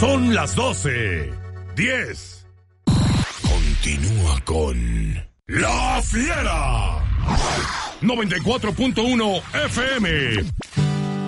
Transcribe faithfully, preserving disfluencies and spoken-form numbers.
Son las doce. diez. Continúa con La Fiera. noventa y cuatro punto uno F M.